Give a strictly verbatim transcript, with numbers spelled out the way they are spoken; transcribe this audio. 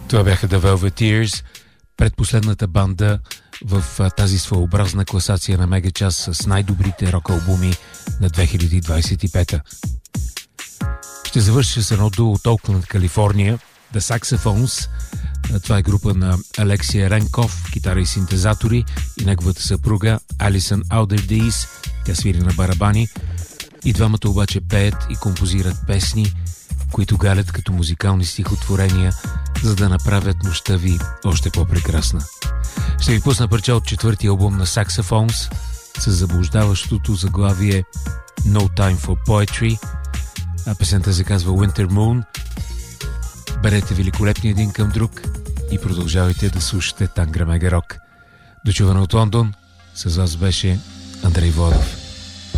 Това бяха The Velveteers, предпоследната банда в а, тази своеобразна класация на Мегачас с най-добрите рок-албуми на две хиляди двадесет и пета. Ще завърша с едно дуо от Оукланд, Калифорния, The Saxophones. Това е група на Алексия Ренков, китара и синтезатори, и неговата съпруга Алисън Алдердис, тя свири на барабани. И двамата обаче пеят и композират песни, които галят като музикални стихотворения, за да направят нощта ви още по-прекрасна. Ще ви пусна парча от четвъртия албум на Saxophones с заблуждаващото заглавие No Time for Poetry, а песента се казва Winter Moon. Бъдете великолепни един към друг и продължавайте да слушате Тангра Мега Рок. Дочуване от Лондон, с вас беше Андрей Владов.